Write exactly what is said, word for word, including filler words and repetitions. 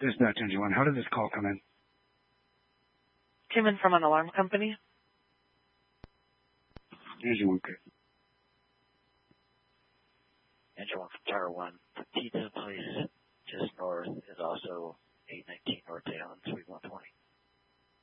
Dispatch Engine one. How did this call come in? Came in from an alarm company. Engine one, okay. Engine one from Tower one. Pizza, please.